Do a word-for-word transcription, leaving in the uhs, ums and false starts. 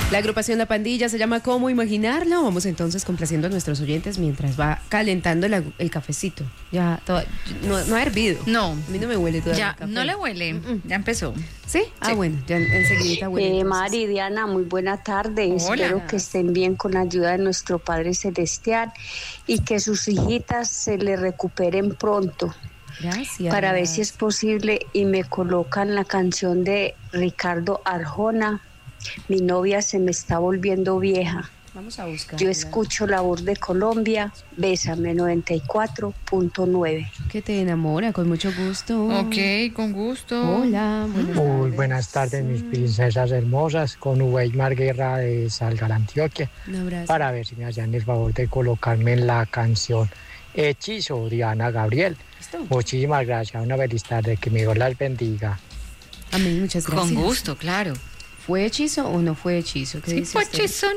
La agrupación La Pandilla se llama ¿Cómo imaginarlo? Vamos entonces complaciendo a nuestros oyentes mientras va calentando el, el cafecito. Ya todo, no, no ha hervido. No. A mí no me huele todavía Ya, el café. no le huele. Mm-mm. Ya empezó. ¿Sí? Ah, sí. bueno, ya enseguida huele. Eh, Mari, Diana, muy buena tarde. Hola. Espero que estén bien con la ayuda de nuestro Padre Celestial y que sus hijitas se le recuperen pronto. Gracias. Para ver si es posible y me colocan la canción de Ricardo Arjona. Mi novia se me está volviendo vieja. Vamos a buscar. Yo escucho La Voz de Colombia, Bésame noventa y cuatro punto nueve. Que te enamora, con mucho gusto. Ok, con gusto. Hola, buenas Muy tardes. buenas tardes, mis princesas hermosas, con Uweimar Guerra de Salgar, Antioquia, Un abrazo. para ver si me hacían el favor de colocarme en la canción Hechizo, Diana Gabriel. ¿Listo? Muchísimas gracias, una feliz tarde, que mi Dios las bendiga. Amén, muchas gracias. Con gusto, claro. ¿Fue hechizo o no fue hechizo? ¿Qué Sí, dice fue usted? hechizo,